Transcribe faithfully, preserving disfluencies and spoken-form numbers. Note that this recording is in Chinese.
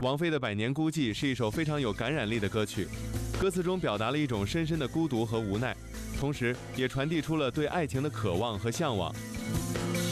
王菲的《百年孤寂》是一首非常有感染力的歌曲，歌词中表达了一种深深的孤独和无奈，同时也传递出了对爱情的渴望和向往。